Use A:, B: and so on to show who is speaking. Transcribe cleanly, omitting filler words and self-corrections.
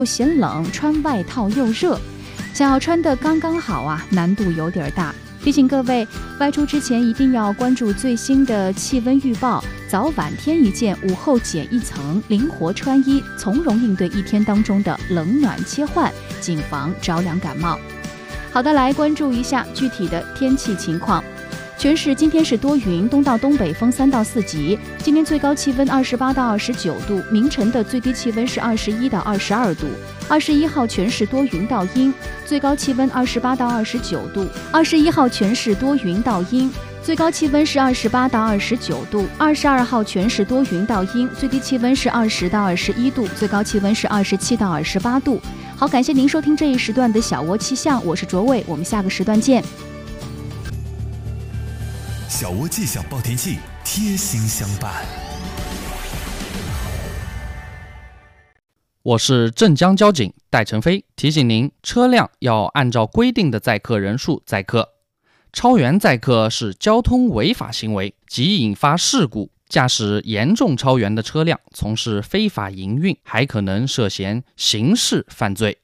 A: 又嫌冷，穿外套又热，想要穿得刚刚好啊，难度有点大。提醒各位，外出之前一定要关注最新的气温预报，早晚添一件，午后减一层，灵活穿衣，从容应对一天当中的冷暖切换，谨防着凉感冒。好的，来关注一下具体的天气情况。全市今天是多云，东到东北风3到4级。今天最高气温28到29度，凌晨的最低气温是21到22度。21号全市多云到阴，最高气温28到29度。21号全市多云到阴，最高气温是28到29度。22号全市多云到阴，最低气温是20到21度，最高气温是27到28度。好，感谢您收听这一时段的小窝气象，我是卓伟，我们下个时段见。
B: 小窝气象报天气，贴心相伴。
C: 我是镇江交警戴成飞，提醒您，车辆要按照规定的载客人数载客，超员载客是交通违法行为，即引发事故。驾驶严重超员的车辆从事非法营运，还可能涉嫌刑事犯罪。